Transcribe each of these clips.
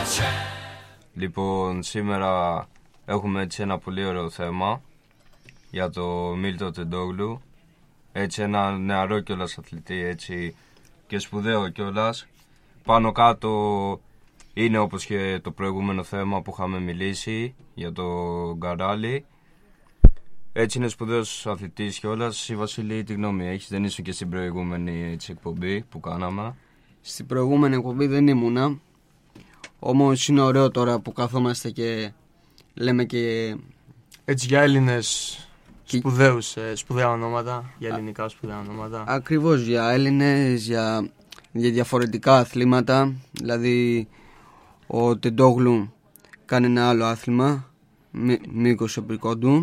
Λοιπόν, σήμερα έχουμε έτσι ένα πολύ ωραίο θέμα για το Μίλτο Τεντόγλου. Έτσι ένα νεαρό κιόλας αθλητή, έτσι και σπουδαίο κιόλας. Πάνω κάτω είναι όπως και το προηγούμενο θέμα που είχαμε μιλήσει για το Γκαράλι. Έτσι είναι σπουδαίος αθλητής κιόλας. Εσύ Βασίλη, τι γνώμη έχεις? Δεν ήσουν και στην προηγούμενη εκπομπή που κάναμε? Στην προηγούμενη εκπομπή δεν ήμουνα. Όμως είναι ωραίο τώρα που καθόμαστε και λέμε και έτσι για Έλληνες σπουδαία ονόματα, για ελληνικά σπουδαία ονόματα. Ακριβώς, για Έλληνες, για διαφορετικά αθλήματα. Δηλαδή ο Τεντόγλου κάνει ένα άλλο άθλημα, μήκος επικόντου.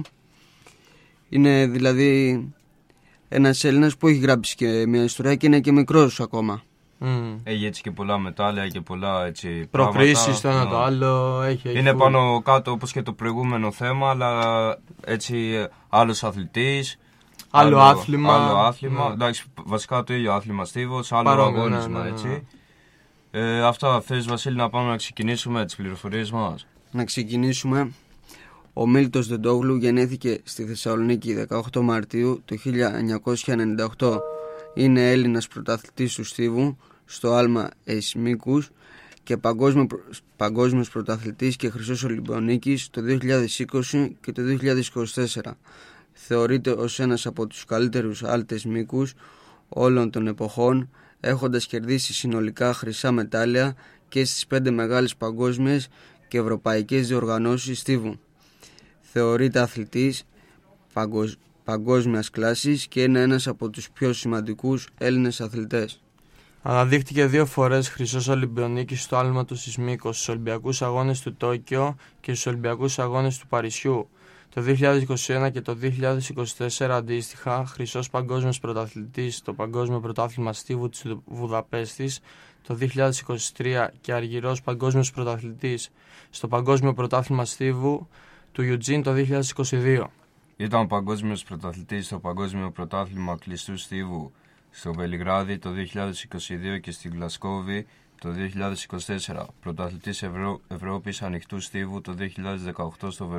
Είναι δηλαδή ένας Έλληνας που έχει γράψει και μια ιστορία και είναι και μικρός ακόμα. Έχει έτσι και πολλά μετάλλια και πολλά έτσι προκρίσεις το ένα το άλλο. Είναι πάνω κάτω όπως και το προηγούμενο θέμα, αλλά έτσι άλλος αθλητής, άλλο άθλημα. Εντάξει, βασικά το ίδιο άθλημα στίβος, άλλο αγώνισμα, έτσι. Αυτά θες Βασίλη να πάμε να ξεκινήσουμε τις πληροφορίες μας? Να ξεκινήσουμε. Ο Μίλτος Τεντόγλου γεννήθηκε στη Θεσσαλονίκη 18 Μαρτίου του 1998. Είναι Έλληνας πρωταθλητής του στίβου στο άλμα Εσμίκους και παγκόσμιος πρωταθλητής και χρυσός Ολυμπιονίκης το 2020 και το 2024. Θεωρείται ως ένας από τους καλύτερους άλτες μήκους όλων των εποχών, έχοντας κερδίσει συνολικά χρυσά μετάλλια και στις 5 μεγάλες παγκόσμιες και ευρωπαϊκές διοργανώσεις στίβου. Θεωρείται αθλητής παγκόσμιας κλάσης και είναι ένας από τους πιο σημαντικούς Έλληνες αθλητές. Αναδείχθηκε 2 φορές χρυσός Ολυμπιονίκης στο άλμα του Σισμίκος, στους Ολυμπιακούς Αγώνες του Τόκιο και στους Ολυμπιακούς Αγώνες του Παρισιού. Το 2021 και το 2024 αντίστοιχα, χρυσός παγκόσμιος πρωταθλητής στο Παγκόσμιο Πρωτάθλημα Στίβου της Βουδαπέστης το 2023 και αργυρός παγκόσμιος πρωταθλητής στο Παγκόσμιο Πρωτάθλημα Στίβου του Ιουτζίν το 2022. Ήταν παγκόσμιος πρωταθλητής στο Παγκόσμιο Πρωτάθλημα Κλειστού Στίβου στο Βελιγράδι το 2022 και στη Γλασκόβη το 2024. Πρωταθλητής Ευρώπης Ανοιχτού Στίβου το 2018 στο